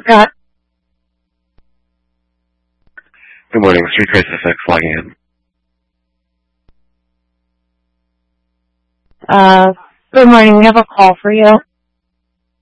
Scott, Good morning, Street Crisis X logging in. good morning. We have a call for you.